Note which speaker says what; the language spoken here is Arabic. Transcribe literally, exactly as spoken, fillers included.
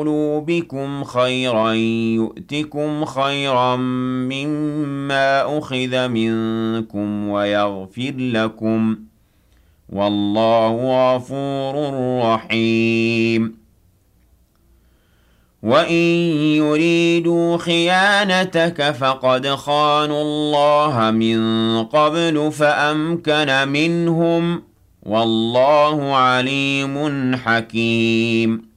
Speaker 1: قلوبكم خيرا يؤتكم خيرا مما أخذ منكم ويغفر لكم والله غفور رحيم وإن يريدوا خيانتك فقد خانوا الله من قبل فأمكن منهم والله عليم حكيم